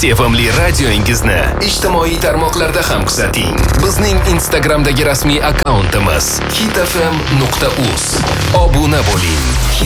Sevimli radioingizni ijtimoiy tarmoqlarda ham kuzating. Bizning Instagramdagi rasmiy akkauntimiz hitfm.uz. Obuna bo'ling.